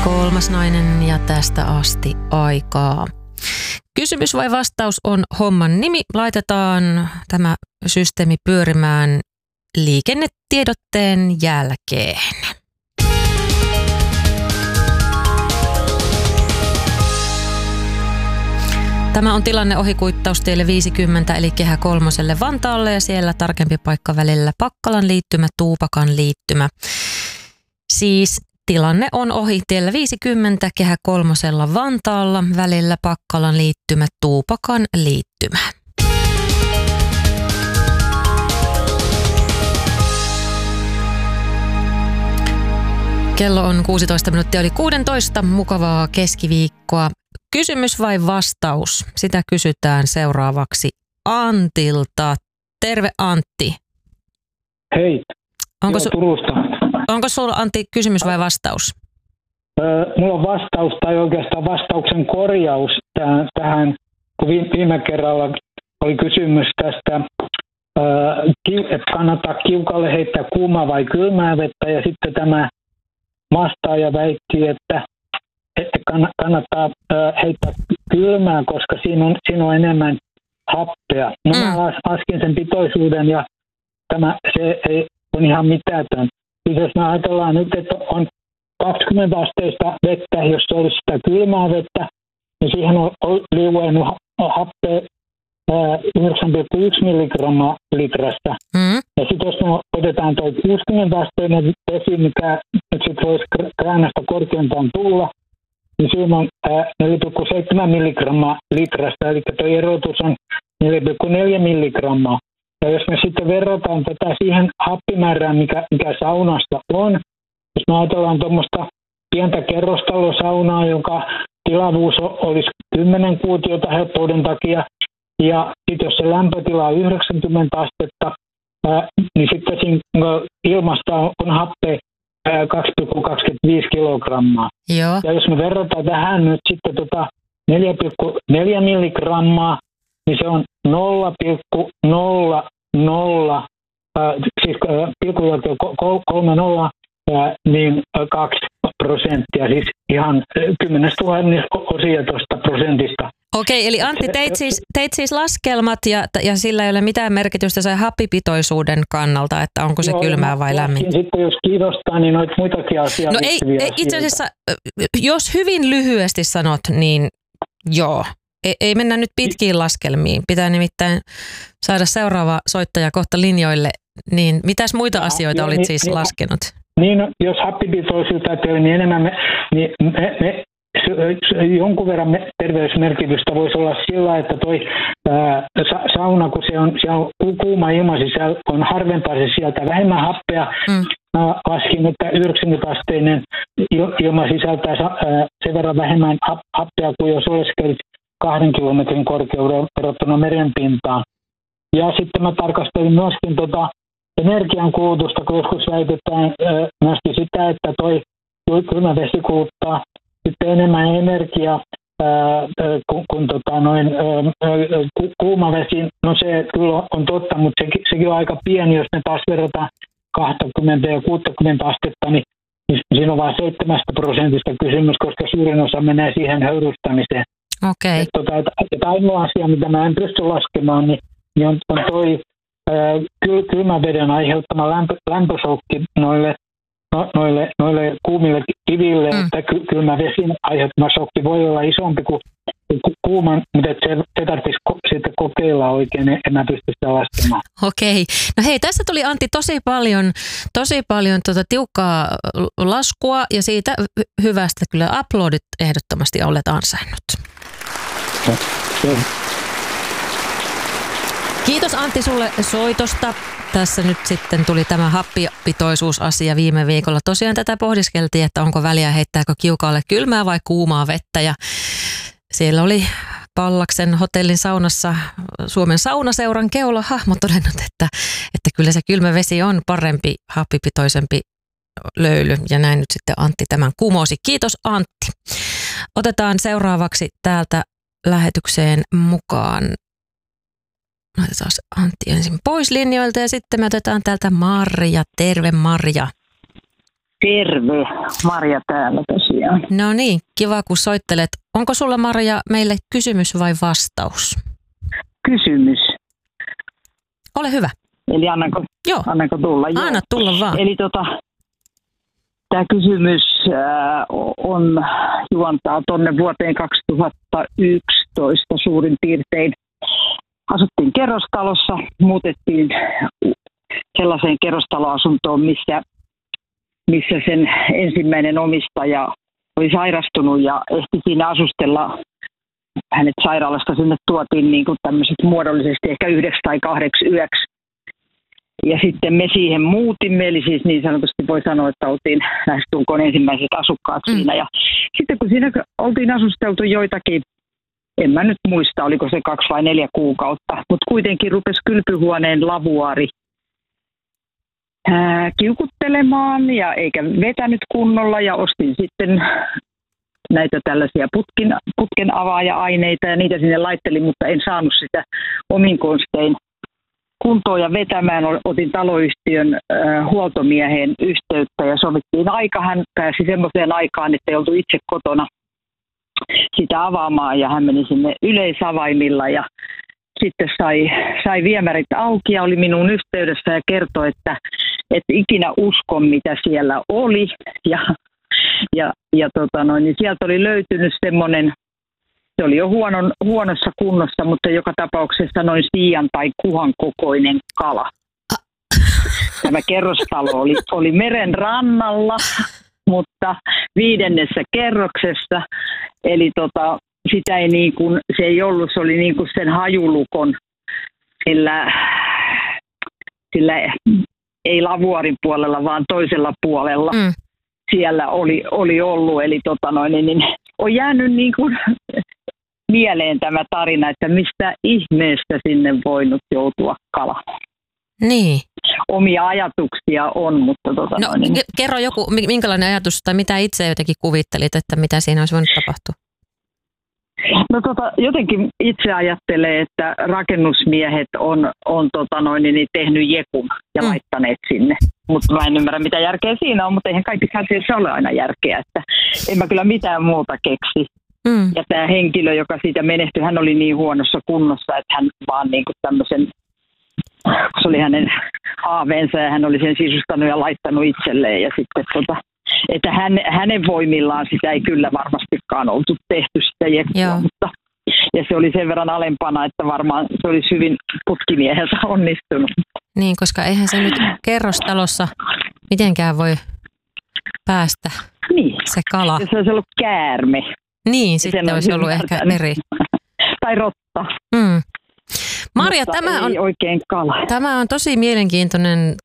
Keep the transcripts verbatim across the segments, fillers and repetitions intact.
Kolmas nainen ja tästä asti aikaa. Kysymys vai vastaus on homman nimi. Laitetaan tämä systeemi pyörimään liikennetiedotteen jälkeen. Tämä on tilanne ohikuittaustielle viisikymmentä eli Kehä kolmoselle Vantaalle ja siellä tarkempi paikka välillä Pakkalan liittymä, Tuupakan liittymä. Siis tilanne on ohi tiellä viisikymmentä Kehä kolmosella Vantaalla välillä Pakkalan liittymä, Tuupakan liittymä. Kello on kuusitoista minuuttia yli kuusitoista. Mukavaa keskiviikkoa. Kysymys vai vastaus? Sitä kysytään seuraavaksi Antilta. Terve Antti. Hei. Onko, Joo, su- Turusta. onko sulla Antti kysymys vai vastaus? Öö, mulla on vastaus tai oikeastaan vastauksen korjaus tähän, tähän kun viime kerralla oli kysymys tästä, öö, että kannattaa kiukalle heittää kuumaa vai kylmää vettä ja sitten tämä vastaaja väitti, että että kannattaa heittää kylmää, koska siinä on, siinä on enemmän happea. No mm. mä laskin sen pitoisuuden ja tämä se ei, on ihan mitätön. Siis jos me ajatellaan nyt, että on kaksikymmentä asteista vettä, jos se olisi sitä kylmää vettä, niin siihen on liuennut happea yhdeksän pilkku yksi milligrammaa litrasta. Mm. Ja sitten jos me otetaan tuo kuusikymmentä asteinen vesi, mikä nyt sitten voisi kräänästä korkeintaan tulla, niin siinä on neljä pilkku seitsemän milligrammaa litrasta, eli tuo erotus on neljä pilkku neljä milligrammaa. Ja jos me sitten verrataan tätä siihen happimäärään, mikä, mikä saunasta on, jos me ajatellaan tuommoista pientä kerrostalosaunaa, jonka tilavuus olisi kymmenen kuutiota helppouden takia, ja sitten jos se lämpötila on yhdeksänkymmentä astetta, ää, niin sitten siinä ilmasta on, on happea kaksi pilkku kaksikymmentäviisi kilogrammaa. Joo. Ja jos me verrataan tähän nyt sitten tota neljä pilkku neljä milligrammaa, niin se on nolla pilkku nolla nolla, äh, siis äh, pilkku kolme nolla, äh, niin äh, kaksi prosenttia, siis ihan kymmenestä tuhannesta osia tuosta prosentista. Okei, eli Antti, teit siis, teit siis laskelmat ja, ja sillä ei ole mitään merkitystä sen happipitoisuuden kannalta, että onko se joo, kylmää vai lämmintä. Sitten jos kiinnostaa, niin noita muitakin asioita. No ei, ei itse asiassa, jos hyvin lyhyesti sanot, niin joo. Ei, ei mennä nyt pitkiin laskelmiin. Pitää nimittäin saada seuraava soittaja kohta linjoille. Niin mitäs muita ja, asioita jo, olit niin, siis niin, laskenut? Niin, jos happipitoisuutta on niin enemmän, me, niin me, me jonkun verran terveysmerkitystä voisi olla sillä, että toi ää, sauna, kun se on, se on kuuma ilma sisällä, on harvempaa se sieltä vähemmän happea. Mm. Mä laskin, että yhdeksänkymmentä-asteinen ilma sisältää ää, sen verran vähemmän happea kuin jos oleskelit kahden kilometrin korkeuden verrattuna merenpintaan. Ja sitten mä tarkastelin myöskin tota energiankulutusta, kun joskus väitetään ää, myöskin sitä, että toi kylmä vesi kuluttaa sitten enemmän energiaa kuin, kuin tota noin, ää, kuuma vesi. No se kyllä on totta, mutta sekin, sekin on aika pieni, jos me taas verrataan kaksikymmentä ja kuusikymmentä astetta, niin, niin siinä on vain seitsemästä prosentista kysymys, koska suurin osa menee siihen höyrystämiseen. Okei. Okay. Tota, että ainoa asia, mitä mä en pysty laskemaan, niin, niin on, on toi ää, kyl, kylmän veden aiheuttama lämpö, lämpösokki noille No, noille, noille kuumille kiville, mm. että ky- kylmä vesin aiheuttama shokki voi olla isompi kuin ku- kuuman, mutta se, se tarvitsisi ko- sitten kokeilla oikein, en mä pysty sitä laskemaan. Okei. No hei, tässä tuli Antti tosi paljon, tosi paljon tota tiukkaa laskua ja siitä hyvästä kyllä uploadit ehdottomasti olet ansainnut. No, no. Kiitos Antti sulle soitosta. Tässä nyt sitten tuli tämä happipitoisuusasia viime viikolla. Tosiaan tätä pohdiskeltiin, että onko väliä heittääkö kiukaalle kylmää vai kuumaa vettä. Ja siellä oli Pallaksen hotellin saunassa Suomen saunaseuran keulahahmo todennut, että, että kyllä se kylmä vesi on parempi, happipitoisempi löyly. Ja näin nyt sitten Antti tämän kumosi. Kiitos Antti. Otetaan seuraavaksi täältä lähetykseen mukaan. Otetaan Antti ensin pois linjoilta ja sitten me otetaan täältä Marja. Terve Marja. Terve, Marja täällä tosiaan. No niin, kiva kun soittelet. Onko sulla, Marja, meille kysymys vai vastaus? Kysymys. Ole hyvä. Eli annanko, Joo. annanko tulla? Joo. Anna tulla vaan. Eli tota, tämä kysymys äh, on juontaa tuonne vuoteen kaksituhattayksitoista suurin piirtein. Asuttiin kerrostalossa, muutettiin sellaiseen kerrostaloasuntoon, missä, missä sen ensimmäinen omistaja oli sairastunut ja ehti siinä asustella. Hänet sairaalasta sinne tuotiin niin kuin tämmöiset muodollisesti ehkä yhdeksi tai kahdeksi yöksi. Ja sitten me siihen muutimme, eli siis niin sanotusti voi sanoa, että oltiin lähestulkoon ensimmäiset asukkaat mm. siinä. Ja sitten kun siinä oltiin asusteltu joitakin, en mä nyt muista, oliko se kaksi vai neljä kuukautta, mutta kuitenkin rupesi kylpyhuoneen lavuaari ää, kiukuttelemaan ja eikä vetänyt kunnolla ja ostin sitten näitä tällaisia putkin, putken avaaja-aineita ja niitä sinne laittelin, mutta en saanut sitä omin konstein kuntoon ja vetämään. Otin taloyhtiön äh, huoltomieheen yhteyttä ja sovittiin aika. Hän pääsi semmoiseen aikaan, että ei oltu itse kotona sitä avaamaan ja hän meni sinne yleisavaimilla ja sitten sai, sai viemärit auki ja oli minun yhteydessä ja kertoi, että et ikinä usko mitä siellä oli ja, ja, ja tota noin, niin sieltä oli löytynyt semmoinen, se oli jo huonon, huonossa kunnossa, mutta joka tapauksessa noin siian tai kuhan kokoinen kala. Tämä kerrostalo oli, oli meren rannalla, mutta viidennessä kerroksessa, eli tota, sitä ei niin kuin, se ei ollut, se oli niin kuin sen hajulukon, sillä, sillä ei lavuarin puolella, vaan toisella puolella mm. siellä oli, oli ollut, eli tota noin, niin on jäänyt niin kuin mieleen tämä tarina, että mistä ihmeestä sinne voinut joutua kala. Niin. Omia ajatuksia on, mutta tota no, noin, niin kerro joku, minkälainen ajatus tai mitä itse jotenkin kuvittelit, että mitä siinä olisi voinut tapahtua? No tota, jotenkin itse ajattelee, että rakennusmiehet on, on tota noin, niin tehnyt jekun ja mm. laittaneet sinne. Mutta mä en ymmärrä mitä järkeä siinä on, mutta eihän kaikissa asioissa ole aina järkeä. Että en mä kyllä mitään muuta keksi. Mm. Ja tämä henkilö, joka siitä menehtyi, hän oli niin huonossa kunnossa, että hän vaan niinku tämmöisen, se oli hänen haaveensa ja hän oli sen sisustanut ja laittanut itselleen. Ja sitten tota, että hän, hänen voimillaan sitä ei kyllä varmastikaan oltu tehty sitä jekua, mutta ja se oli sen verran alempana, että varmaan se olisi hyvin putkimieheltä onnistunut. Niin, koska eihän se nyt kerrostalossa mitenkään voi päästä niin. Se kala. Se olisi ollut käärme. Niin, sitten olisi ollut ehkä eri. Tai rotta. Mm. Marja, tämä on, oikein kala. Tämä on tosi mielenkiintoinen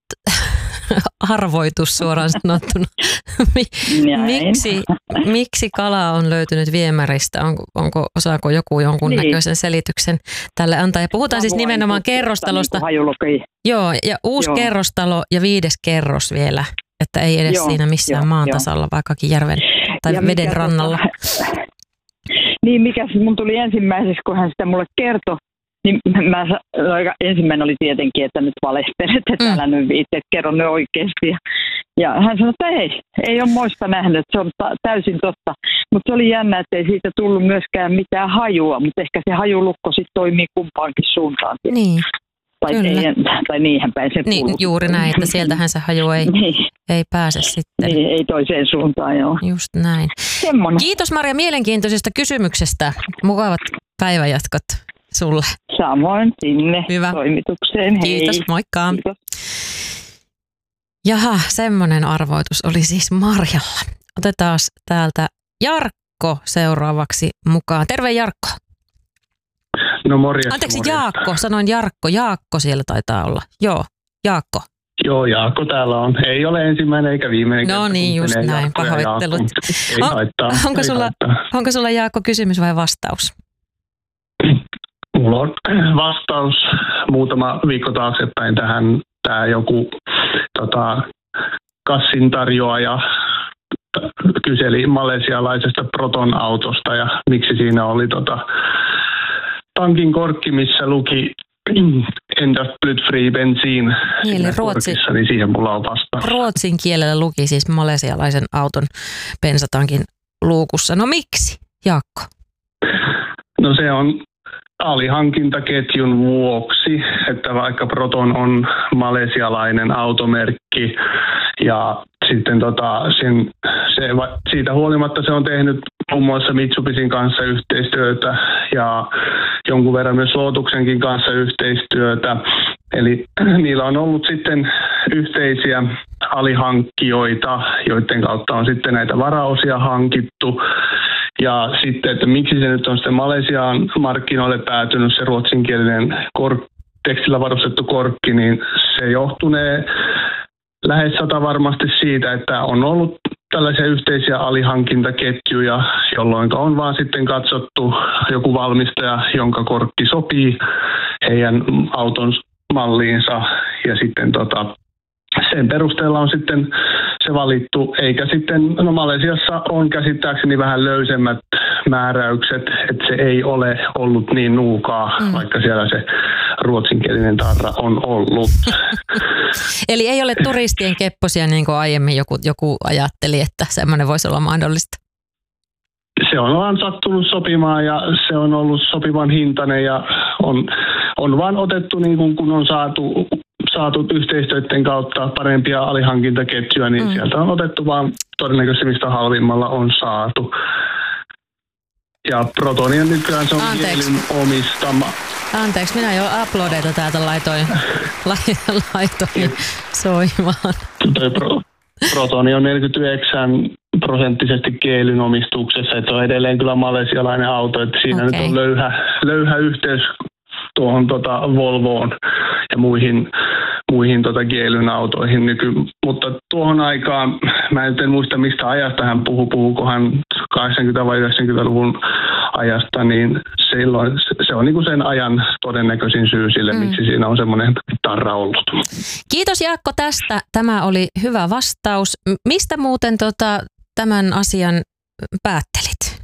arvoitus suoraan sanottuna. miksi, miksi kala on löytynyt viemäristä? Onko, onko, osaako joku jonkunnäköisen niin. selityksen tälle antaa? Ja puhutaan siis nimenomaan kerrostalosta. Niin Joo, ja uusi Joo. kerrostalo ja viides kerros vielä. Että ei edes Joo, siinä missään jo, maan tasalla, jo. vaikkakin järven tai ja veden rannalla. Tota, niin, mikä mun tuli ensimmäiseksi, kun hän sitä mulle kertoi, niin mä, ensimmäinen oli tietenkin, että nyt valehtelet, että mm. älä nyt viitteet, kerro nyt oikeasti. Ja hän sanoi, että ei, ei ole moista nähnyt, se on ta- täysin totta. Mutta se oli jännä, että ei siitä tullut myöskään mitään hajua, mutta ehkä se hajulukko sitten toimii kumpaankin suuntaan. Niin. Tai, ei, tai niinhän päin se niin, juuri näin, että sieltähän se haju ei, niin. ei pääse sitten. Niin, ei toiseen suuntaan, joo. Just näin. Semmoinen. Kiitos Marja mielenkiintoisesta kysymyksestä. Mukavat päivänjatkot sulle. Samoin sinne Hyvä. Toimitukseen. Kiitos, hei. moikka. Kiitos. Jaha, semmoinen arvoitus oli siis Marjalla. Otetaan täältä Jarkko seuraavaksi mukaan. Terve Jarkko. No morjesta. Anteeksi morjesta. Jaakko, sanoin Jarkko. Jaakko siellä taitaa olla. Joo, Jaakko. Joo, Jaakko täällä on. Ei ole ensimmäinen eikä viimeinen. No niin, just näin. Jaakko pahoittelut. Jaakko, ei haittaa, onko, ei sulla, haittaa. onko sulla Jaakko kysymys vai vastaus? Mulla on vastaus muutama viikko taaksepäin tähän. Tämä joku tota, kassin tarjoaja kyseli malesialaisesta Proton-autosta ja miksi siinä oli tota, tankin korkki, missä luki endast blyfri bensin niin, eli Ruotsi, korkissa, niin siihen mulla on vastaus. Ruotsin kielellä luki siis malesialaisen auton bensatankin luukussa. No miksi, Jaakko? No se on alihankintaketjun vuoksi, että vaikka Proton on malesialainen automerkki ja sitten tota, sen, se, siitä huolimatta se on tehnyt muun muassa Mitsubishin kanssa yhteistyötä ja jonkun verran myös Lotuksenkin kanssa yhteistyötä. Eli niillä on ollut sitten yhteisiä alihankkijoita, joiden kautta on sitten näitä varaosia hankittu. Ja sitten, että miksi se nyt on sitten Malesiaan markkinoille päätynyt se ruotsinkielinen kork, tekstillä varustettu korkki, niin se johtunee lähes sata varmasti siitä, että on ollut tällaisia yhteisiä alihankintaketjuja, jolloin on vaan sitten katsottu joku valmistaja, jonka korkki sopii heidän auton malliinsa ja sitten tota, sen perusteella on sitten se valittu, eikä sitten, no Malesiassa on käsittääkseni vähän löysemmät määräykset, että se ei ole ollut niin nuukaa, mm. vaikka siellä se ruotsinkielinen tarra on ollut. Eli ei ole turistien kepposia niin kuin aiemmin joku, joku ajatteli, että semmoinen voisi olla mahdollista? Se on vaan sattunut sopimaan ja se on ollut sopivan hintainen ja on, on vaan otettu niin kuin kun on saatu saatu yhteistyöiden kautta parempia alihankintaketjuja, niin mm. sieltä on otettu vaan todennäköisesti mistä halvimmalla on saatu. Ja Protonia nykyään se on kielin omistama. Anteeksi, minä jo uploadeita täältä laitoin, laitoin soimaan. Toi Pro, Protoni on neljäkymmentäyhdeksän prosenttisesti Geelyn omistuksessa, että on edelleen kyllä malesialainen auto, että siinä okay. nyt on löyhä, löyhä yhteys tuohon tota Volvoon ja muihin, muihin tota Geelyn autoihin nyky. Mutta tuohon aikaan, mä en muista mistä ajasta hän puhuu, puhuukohan kahdeksankymmentä- vai yhdeksänkymmentäluvun ajasta, niin silloin se on niinku sen ajan todennäköisin syy sille, mm. miksi siinä on semmoinen tarra ollut. Kiitos Jaakko tästä. Tämä oli hyvä vastaus. Mistä muuten tota, tämän asian päättelit?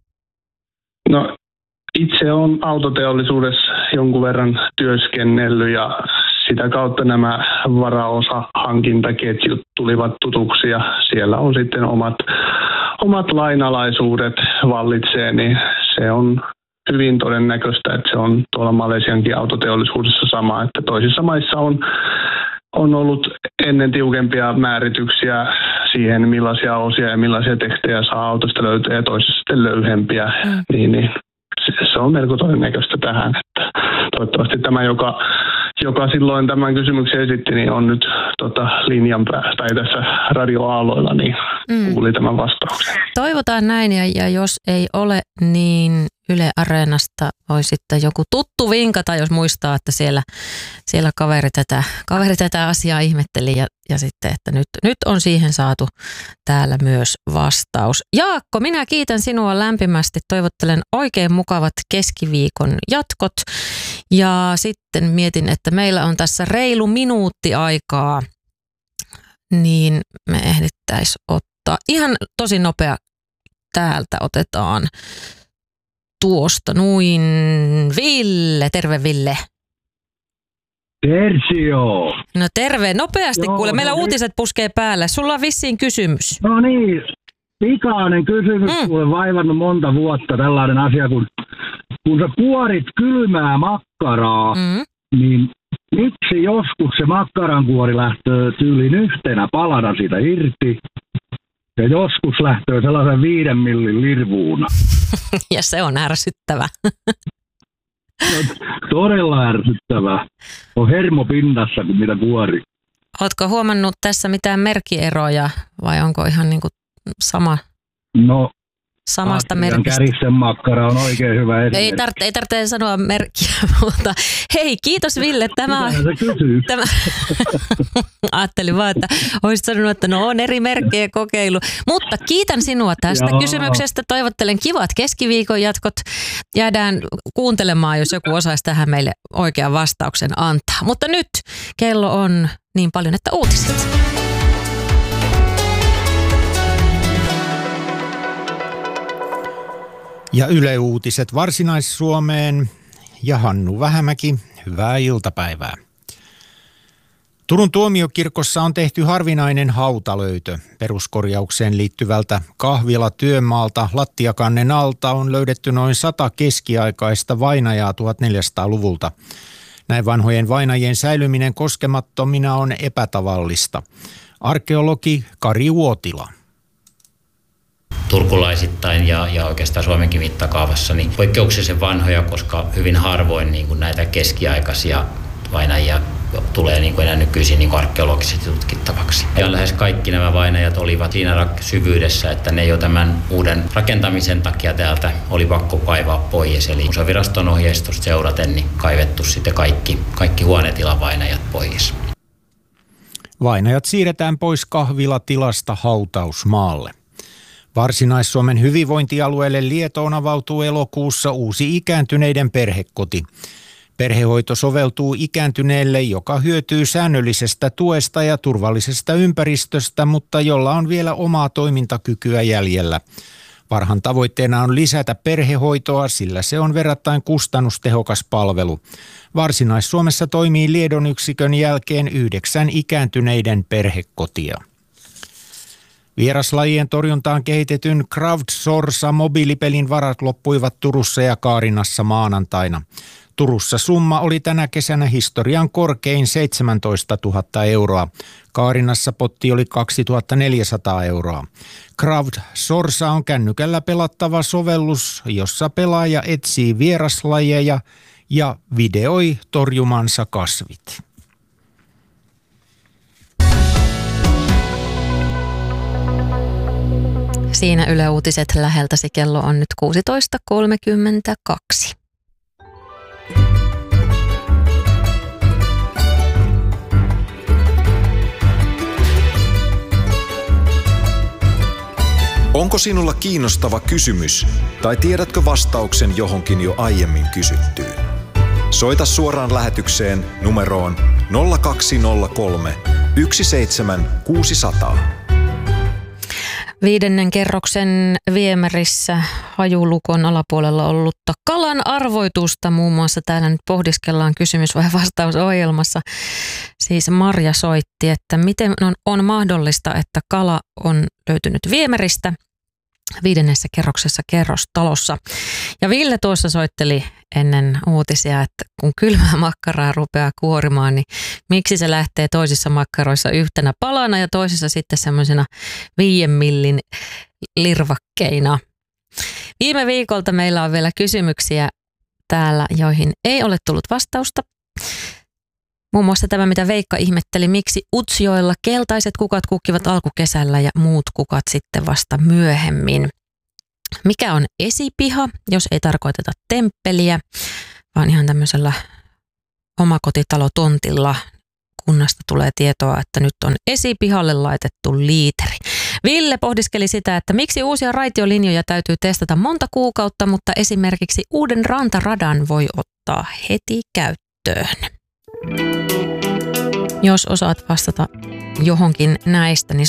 No itse olen autoteollisuudessa jonkun verran työskennellyt ja sitä kautta nämä varaosahankintaketjut tulivat tutuksi ja siellä on sitten omat, omat lainalaisuudet vallitsee, niin se on hyvin todennäköistä, että se on tuolla Malesiankin autoteollisuudessa sama, että toisissa maissa on, on ollut ennen tiukempia määrityksiä siihen, millaisia osia ja millaisia tekstejä saa autosta löytää ja toisissa sitten löyhempiä, mm. niin, niin se on melko todennäköistä tähän, että toivottavasti tämä, joka, joka silloin tämän kysymyksen esitti, niin on nyt tota, linjan pää, tai tässä radioaaloilla, niin mm. kuuli tämän vastauksen. Toivotaan näin, ja, ja jos ei ole, niin Yle Areenasta voi sitten joku tuttu vinkata, jos muistaa, että siellä, siellä kaveri, tätä, kaveri tätä asiaa ihmetteli ja, ja sitten, että nyt, nyt on siihen saatu täällä myös vastaus. Jaakko, minä kiitän sinua lämpimästi. Toivottelen oikein mukavat keskiviikon jatkot ja sitten mietin, että meillä on tässä reilu minuutti aikaa, niin me ehdittäisiin ottaa ihan tosi nopea täältä otetaan. Tuosta noin Ville, terve Ville. Tertio. No terve, nopeasti Joo, kuule, meillä no uutiset niin. Puskee päälle. Sulla on vissiin kysymys. No niin, pikainen kysymys, mm. kuule vaivannut monta vuotta tällainen asia, kun, kun sä kuorit kylmää makkaraa, mm. niin miksi joskus se makkarankuori lähtee tyylin yhtenä palana siitä irti? Ja joskus lähtee sellaisen viiden millin lirvuuna. Ja se on ärsyttävä. No, todella ärsyttävä. On hermo pinnassa, kun mitä kuori. Ootko huomannut tässä mitään merkkieroja vai onko ihan niin kuin sama? No, samasta merkistä. Käristen makkara on oikein hyvä esimerkki. Ei tarvitse, ei tarvitse sanoa merkkiä, mutta hei, kiitos Ville. Tämä, tämä ajattelin vaan, että olisit sanonut, että no on eri merkkejä kokeilu. Mutta kiitän sinua tästä Jaa. kysymyksestä. Toivottelen kivat keskiviikon jatkot. Jäädään kuuntelemaan, jos joku osaisi tähän meille oikean vastauksen antaa. Mutta nyt kello on niin paljon, että uutiset. Ja Yle Uutiset Varsinais-Suomeen ja Hannu Vähämäki, hyvää iltapäivää. Turun tuomiokirkossa on tehty harvinainen hautalöytö. Peruskorjaukseen liittyvältä kahvilatyömaalta lattiakannen alta on löydetty noin sata keskiaikaista vainajaa tuhatneljäsataaluvulta. Näin vanhojen vainajien säilyminen koskemattomina on epätavallista. Arkeologi Kari Uotila. Turkulaisittain ja, ja oikeastaan Suomenkin mittakaavassa niin poikkeuksellisen vanhoja, koska hyvin harvoin niin kuin näitä keskiaikaisia vainajia tulee niin kuin enää nykyisin niin kuin arkeologisesti tutkittavaksi. Ja lähes kaikki nämä vainajat olivat siinä syvyydessä, että ne jo tämän uuden rakentamisen takia täältä oli pakko kaivaa pois. Eli Museoviraston ohjeistusta seuraten niin kaivettu sitten kaikki, kaikki huonetilan vainajat pois. Vainajat siirretään pois kahvilatilasta hautausmaalle. Varsinais-Suomen hyvinvointialueelle Lietoon avautuu elokuussa uusi ikääntyneiden perhekoti. Perhehoito soveltuu ikääntyneelle, joka hyötyy säännöllisestä tuesta ja turvallisesta ympäristöstä, mutta jolla on vielä omaa toimintakykyä jäljellä. Parhaan tavoitteena on lisätä perhehoitoa, sillä se on verrattain kustannustehokas palvelu. Varsinais-Suomessa toimii Liedon yksikön jälkeen yhdeksän ikääntyneiden perhekotia. Vieraslajien torjuntaan kehitetyn crowdsource-mobiilipelin varat loppuivat Turussa ja Kaarinassa maanantaina. Turussa summa oli tänä kesänä historian korkein seitsemäntoistatuhatta euroa. Kaarinassa potti oli kaksituhattaneljäsataa euroa. Crowdsource on kännykällä pelattava sovellus, jossa pelaaja etsii vieraslajeja ja videoi torjumansa kasvit. Siinä Yle Uutiset läheltäsi, kello on nyt kuusitoista kolmekymmentäkaksi. Onko sinulla kiinnostava kysymys tai tiedätkö vastauksen johonkin jo aiemmin kysyttyyn? Soita suoraan lähetykseen numeroon nolla kaksi nolla kolme yksi seitsemän kuusi nolla nolla. Viidennen kerroksen viemärissä hajulukon alapuolella ollutta kalan arvoitusta muun muassa täällä nyt pohdiskellaan kysymys- vai vastausohjelmassa. Siis Marja soitti, että miten on, on mahdollista, että kala on löytynyt viemäristä viidennessä kerroksessa kerrostalossa. Ja Ville tuossa soitteli ennen uutisia, että kun kylmää makkaraa rupeaa kuorimaan, niin miksi se lähtee toisissa makkaroissa yhtenä palana ja toisissa sitten semmoisena viiden millin lirvakkeina. Viime viikolta meillä on vielä kysymyksiä täällä, joihin ei ole tullut vastausta. Muun muassa tämä, mitä Veikka ihmetteli, miksi Utsjoella keltaiset kukat kukkivat alkukesällä ja muut kukat sitten vasta myöhemmin. Mikä on esipiha, jos ei tarkoiteta temppeliä, vaan ihan tämmöisellä omakotitalotontilla kunnasta tulee tietoa, että nyt on esipihalle laitettu liiteri. Ville pohdiskeli sitä, että miksi uusia raitiolinjoja täytyy testata monta kuukautta, mutta esimerkiksi uuden rantaradan voi ottaa heti käyttöön. Jos osaat vastata johonkin näistä, niin